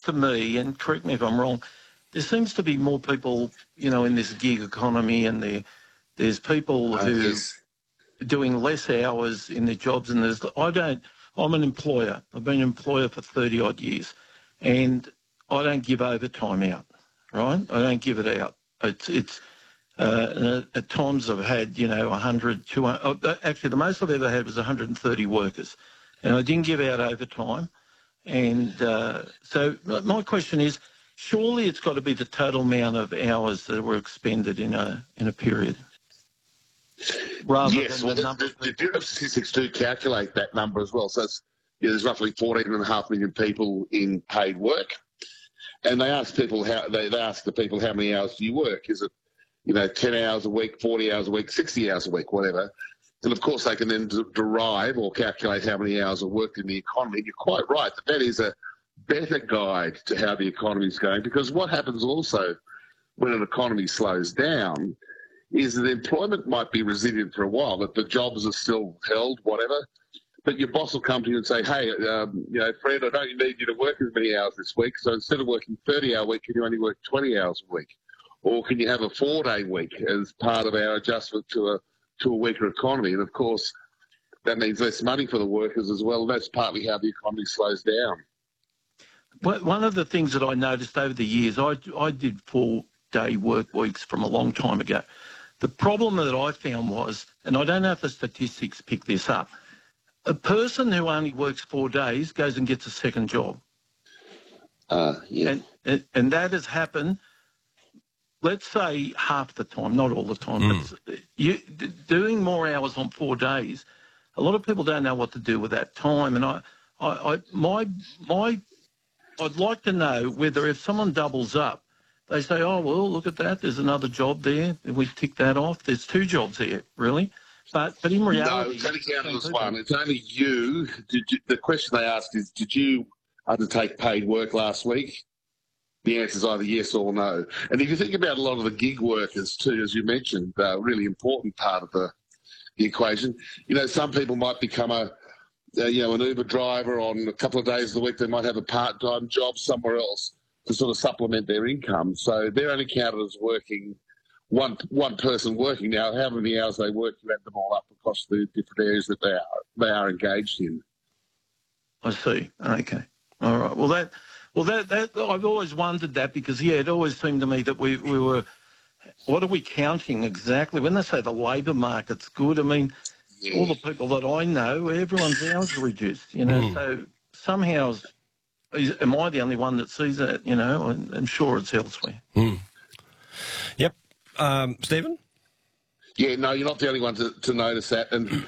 to me, and correct me if I'm wrong, there seems to be more people, in this gig economy, and there's people who are doing less hours in their jobs, and I'm an employer. I've been an employer for 30-odd years, and I don't give overtime out, right? I don't give it out. At times I've had, 100, 200, actually the most I've ever had was 130 workers, and I didn't give out overtime. And so my question is, surely it's got to be the total amount of hours that were expended in a period. Yes, well, the Bureau of Statistics do calculate that number as well. So there's roughly 14.5 million people in paid work, and they ask people they ask the people how many hours do you work? Is it 10 hours a week, 40 hours a week, 60 hours a week, whatever. And, of course, they can then derive or calculate how many hours are worked in the economy. You're quite right that is a better guide to how the economy is going, because what happens also when an economy slows down is that employment might be resilient for a while, that the jobs are still held, whatever, but your boss will come to you and say, hey, Fred, I don't need you to work as many hours this week, so instead of working 30-hour week, can you only work 20 hours a week? Or can you have a 4-day week as part of our adjustment to a weaker economy? And, of course, that means less money for the workers as well. That's partly how the economy slows down. Well, one of the things that I noticed over the years, I did 4-day work weeks from a long time ago. The problem that I found was, and I don't know if the statistics pick this up, a person who only works 4 days goes and gets a second job. Yeah. And that has happened, let's say, half the time, not all the time. But doing more hours on 4 days, a lot of people don't know what to do with that time. And I'd like to know whether if someone doubles up, they say, oh, well, look at that, there's another job there, and we tick that off. There's 2 jobs there, really. But in reality... No, it's only counted as one. It's only you. The question they asked is, did you undertake paid work last week? The answer is either yes or no. And if you think about a lot of the gig workers too, as you mentioned, really important part of the equation, some people might become an Uber driver on a couple of days of the week. They might have a part-time job somewhere else to sort of supplement their income. So they're only counted as working, one person working. Now, how many hours they work, you add them all up across the different areas that they are engaged in. I see. Okay. All right. Well, that I've always wondered that because, it always seemed to me that we were, what are we counting exactly? When they say the labour market's good, I mean, all the people that I know, everyone's hours are reduced, so somehow, am I the only one that sees that, I'm sure it's elsewhere. Yep. Stephen? Yeah, no, you're not the only one to notice that. And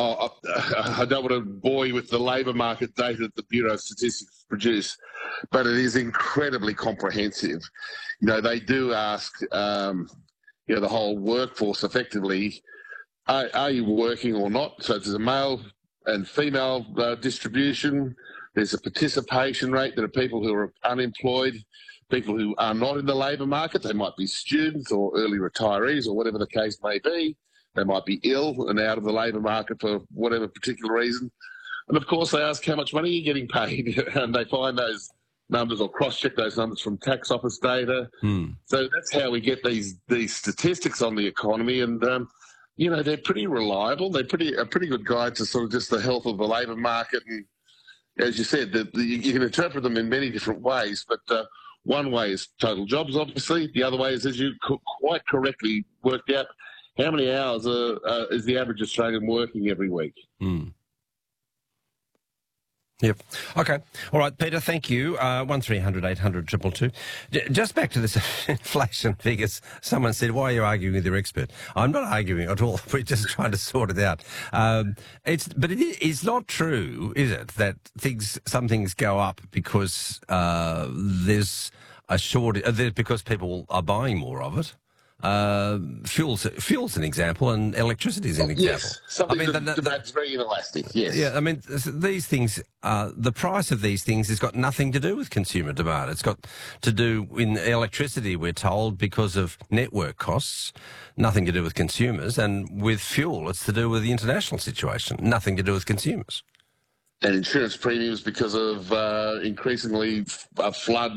I don't want to bore you with the labour market data that the Bureau of Statistics produce, but it is incredibly comprehensive. They do ask, the whole workforce effectively, are you working or not? So there's a male and female distribution. There's a participation rate. There are people who are unemployed, people who are not in the labour market. They might be students or early retirees or whatever the case may be. They might be ill and out of the labour market for whatever particular reason. And, of course, they ask how much money you're getting paid, and they find those numbers or cross-check those numbers from tax office data. So that's how we get these statistics on the economy, and, they're pretty reliable. They're a pretty good guide to sort of just the health of the labour market. And, as you said, you can interpret them in many different ways, but one way is total jobs, obviously. The other way is, as you quite correctly worked out, how many hours is the average Australian working every week? Yep. Okay. All right, Peter, thank you. 1300 800 222. Just back to this inflation figures. Someone said, why are you arguing with your expert? I'm not arguing at all. We're just trying to sort it out. But it's not true, is it, that some things go up because there's a shortage, because people are buying more of it? Fuel's an example, and electricity is an example. Yes, that's very inelastic, yes. Yeah, these things, the price of these things has got nothing to do with consumer demand. It's got to do, in electricity, we're told, because of network costs, nothing to do with consumers, and with fuel, it's to do with the international situation, nothing to do with consumers. And insurance premiums because of increasingly flood